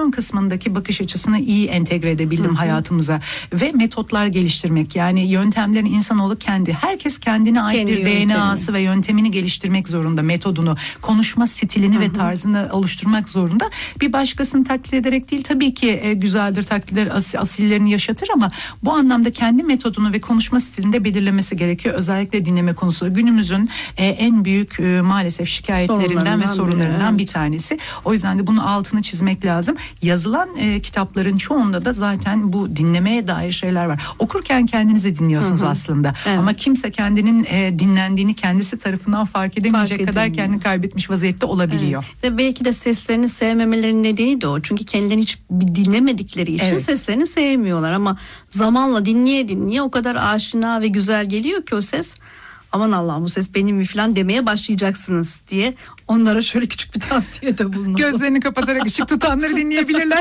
televizyon kısmındaki bakış açısını iyi entegre edebildim hayatımıza ve metotlar geliştirmek, yani yöntemlerin insanoğlu herkes kendine ait bir DNA'sı ve yöntemini geliştirmek zorunda, metodunu, konuşma stilini ve tarzını oluşturmak zorunda. Bir başkasını taklit ederek değil, tabii ki güzeldir, taklitler asillerini yaşatır ama bu anlamda kendi metodunu ve konuşma stilinde belirlemesi gerekiyor. Özellikle dinleme konusu günümüzün en büyük maalesef şikayetlerinden ve sorunlarından bir tanesi. O yüzden de bunun altını çizmek lazım. Yazılan kitapların çoğunda da zaten bu dinlemeye dair şeyler var. Okurken kendinizi dinliyorsunuz aslında. Evet. Ama kimse kendinin dinlendiğini kendisi tarafından fark edemeyecek kadar kendini kaybetmiş vaziyette olabiliyor. Evet. Belki de seslerini sevmemelerinin nedeni de o. Çünkü kendilerini hiç dinlemedikleri için seslerini sevmiyorlar. Ama zamanla dinleye o kadar aşina ve güzel geliyor ki o ses. Aman Allah'ım, bu ses benim mi falan demeye başlayacaksınız diye onlara şöyle küçük bir tavsiyede bulunalım. Gözlerini kapatarak ışık tutanları dinleyebilirler.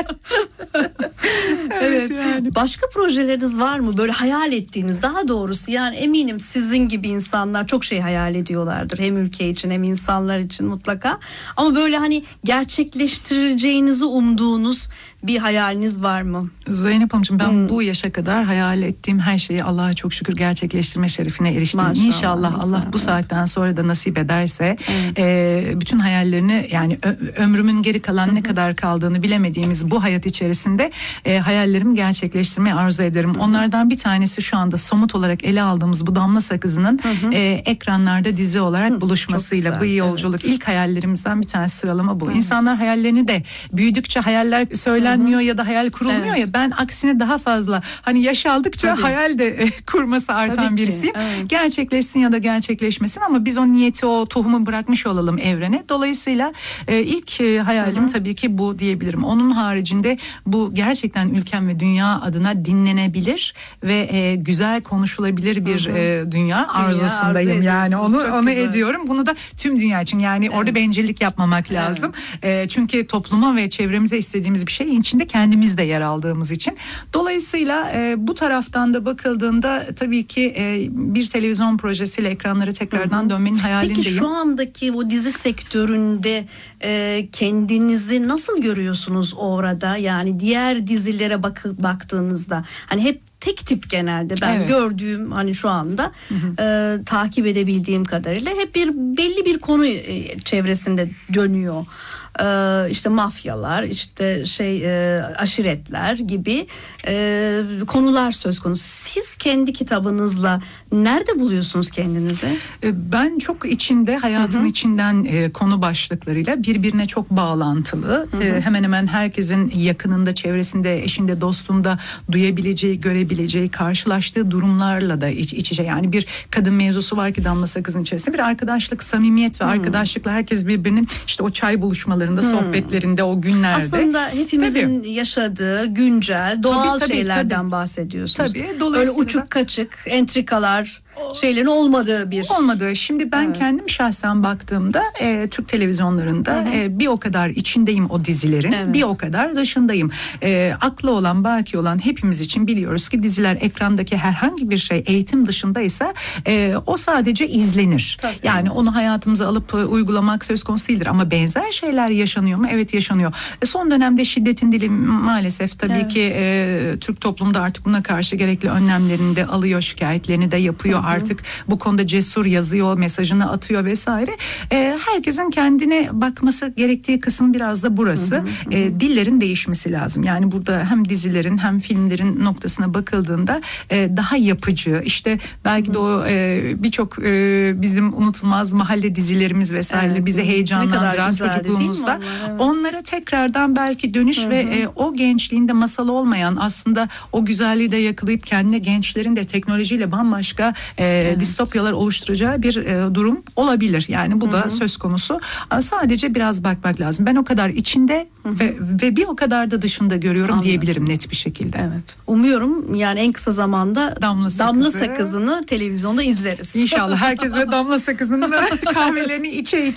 Evet. Yani. Başka projeleriniz var mı? Böyle hayal ettiğiniz, daha doğrusu yani eminim sizin gibi insanlar çok şey hayal ediyorlardır. Hem ülke için hem insanlar için mutlaka. Ama böyle hani gerçekleştireceğinizi umduğunuz bir hayaliniz var mı? Zeynep Hanımcığım, ben bu yaşa kadar hayal ettiğim her şeyi Allah'a çok şükür gerçekleştirme şerefine eriştim. Maşallah, İnşallah Allah bu saatten sonra da nasip ederse bütün hayallerini, yani ömrümün geri kalan ne kadar kaldığını bilemediğimiz bu hayat içerisinde hayallerimi gerçekleştirmeyi arzu ederim. Onlardan bir tanesi şu anda somut olarak ele aldığımız bu Damla Sakızı'nın ekranlarda dizi olarak buluşmasıyla bu yolculuk. İlk hayallerimizden bir tanesi, sıralama bu. İnsanlar hayallerini de büyüdükçe hayaller söylenmiyor ya da hayal kurulmuyor ya, ben aksine daha fazla hani yaş aldıkça hayal de kurması artan birisiyim. Gerçekleşsin ya da gerçekleşmesin ama biz o niyeti, o tohumu bırakmış olalım evrene. Dolayısıyla ilk hayalim tabii ki bu diyebilirim. Onun haricinde bu gerçekten ülkem ve dünya adına dinlenebilir ve güzel konuşulabilir bir dünya arzusundayım. Yani onu ediyorum. Bunu da tüm dünya için, yani orada bencillik yapmamak lazım. Çünkü topluma ve çevremize istediğimiz bir şeyin içinde kendimiz de yer aldığımız için. Dolayısıyla bu taraftan da bakıldığında tabii ki bir televizyon projesiyle ekranlara tekrardan dönmenin hayalindeyim. Peki şu andaki bu dizi sektöründe kendinizi nasıl görüyorsunuz orada? Yani diğer dizilere baktığınızda hani hep tek tip genelde ben gördüğüm, hani şu anda takip edebildiğim kadarıyla hep belli bir konu çevresinde dönüyor. İşte mafyalar, işte aşiretler gibi konular söz konusu. Siz kendi kitabınızla nerede buluyorsunuz kendinizi? Ben çok içinde, hayatın içinden konu başlıklarıyla birbirine çok bağlantılı. Hemen hemen herkesin yakınında, çevresinde, eşinde, dostunda duyabileceği, görebileceği, karşılaştığı durumlarla da iç içe. Yani bir kadın mevzusu var ki Damla Sakız'ın içerisinde bir arkadaşlık, samimiyet ve arkadaşlıkla herkes birbirinin işte o çay buluşmalarında, sohbetlerinde, o günlerde. Aslında hepimizin yaşadığı güncel, doğal şeylerden bahsediyorsunuz. Tabii. Öyle uçuk kaçık, entrikalar, şeylerin olmadığı. Şimdi ben kendim şahsen baktığımda Türk televizyonlarında bir o kadar içindeyim o dizilerin, bir o kadar dışındayım. Aklı olan, baki olan hepimiz için biliyoruz ki diziler, ekrandaki herhangi bir şey eğitim dışındaysa o sadece izlenir. Yani onu hayatımıza alıp uygulamak söz konusu değildir. Ama benzer şeyler yaşanıyor mu? Evet, yaşanıyor. Son dönemde şiddetin dili maalesef tabii ki Türk toplumda artık buna karşı gerekli önlemlerini de alıyor, şikayetlerini de yapıyor. Artık bu konuda cesur yazıyor, mesajını atıyor vesaire. Herkesin kendine bakması gerektiği kısım biraz da burası. Dillerin değişmesi lazım. Yani burada hem dizilerin hem filmlerin noktasına bakıldığında daha yapıcı, işte belki de o birçok bizim unutulmaz mahalle dizilerimiz vesaire bizi heyecanlandıran çocukluğumuzda onlara tekrardan belki dönüş ve o gençliğinde masal olmayan, aslında o güzelliği de yakalayıp kendine gençlerin de teknolojiyle bambaşka distopyalar oluşturacağı bir durum olabilir. Yani bu da söz konusu. Sadece biraz bakmak lazım. Ben o kadar içinde ve bir o kadar da dışında görüyorum diyebilirim net bir şekilde. Evet. Umuyorum yani en kısa zamanda Damla Sakızı'nı televizyonda izleriz. İnşallah herkes böyle Damla Sakızı'nın kahvelerini içe.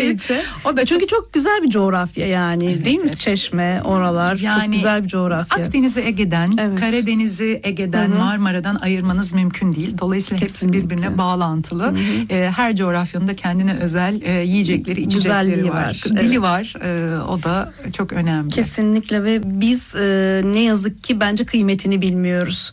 O da çünkü çok güzel bir coğrafya yani, değil mi? Çeşme, oralar yani, çok güzel bir coğrafya. Akdeniz'i Ege'den, Karadeniz'i Ege'den, Marmara'dan ayırmanız mümkün değil. Dolayısıyla hepsi hepsi birbirine bağlantılı. Her coğrafyanın da kendine özel yiyecekleri, içecekleri Güzelliği var. var. Dili var. O da çok önemli. Kesinlikle ve biz ne yazık ki bence kıymetini bilmiyoruz.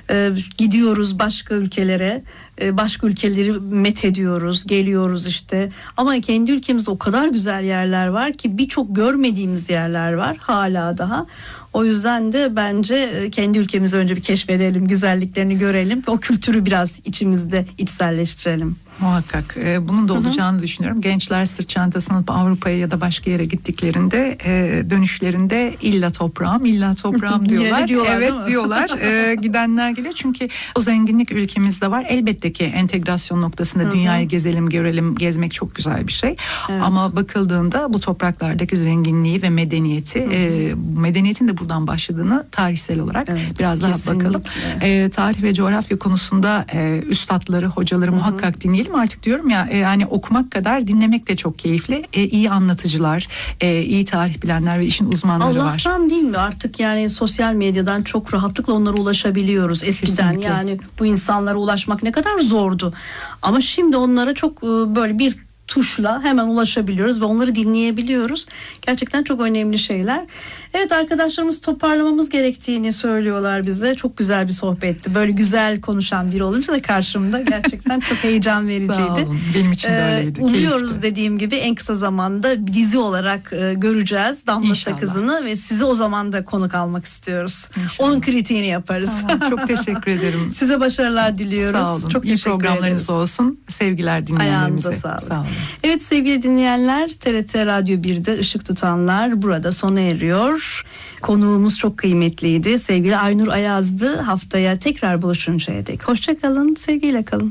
Gidiyoruz başka ülkelere, başka ülkeleri methediyoruz, geliyoruz işte. Ama kendi ülkemizde o kadar güzel yerler var ki birçok görmediğimiz yerler var hala daha. O yüzden de bence kendi ülkemizi önce bir keşfedelim, güzelliklerini görelim ve o kültürü biraz içimizde içselleştirelim. Muhakkak. Bunun da olacağını düşünüyorum. Gençler sırt çantasını alıp Avrupa'ya ya da başka yere gittiklerinde dönüşlerinde illa toprağım diyorlar. diyorlar, evet diyorlar. Gidenler geliyor. Çünkü o zenginlik ülkemizde var. Elbette ki entegrasyon noktasında dünyayı gezelim, görelim, gezmek çok güzel bir şey. Evet. Ama bakıldığında bu topraklardaki zenginliği ve medeniyeti, medeniyetin de buradan başladığını tarihsel olarak biraz daha bakalım. Tarih ve coğrafya konusunda üstadları, hocaları muhakkak dinleyelim. Artık diyorum ya, yani okumak kadar dinlemek de çok keyifli. İyi anlatıcılar, iyi tarih bilenler ve işin uzmanları var. Allah'tan değil mi? Artık yani sosyal medyadan çok rahatlıkla onlara ulaşabiliyoruz. Eskiden kesinlikle. Yani bu insanlara ulaşmak ne kadar zordu. Ama şimdi onlara çok böyle bir tuşla hemen ulaşabiliyoruz ve onları dinleyebiliyoruz. Gerçekten çok önemli şeyler. Evet, arkadaşlarımız toparlamamız gerektiğini söylüyorlar bize. Çok güzel bir sohbetti. Böyle güzel konuşan biri olunca da karşımda gerçekten çok heyecan vericiydi. Sağ olun. Benim için de öyleydi. Umuyoruz keyifli. Dediğim gibi en kısa zamanda dizi olarak göreceğiz Damla Sakızı'nı ve sizi o zaman da konuk almak istiyoruz. İnşallah. Onun kritiğini yaparız. Tamam, çok teşekkür ederim. Size başarılar diliyoruz. Sağ olun. Çok İyi programlarınız olsun. Sevgiler dinleyenlerimize. Ayağınıza sağlık. Sağ olun. Evet sevgili dinleyenler, TRT Radyo 1'de Işık Tutanlar burada sona eriyor. Konuğumuz çok kıymetliydi. Sevgili Aynur Ayaz'dı. Haftaya tekrar buluşuncaya dek hoşça kalın, sevgiyle kalın.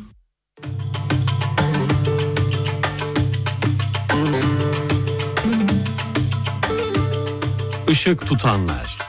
Işık Tutanlar.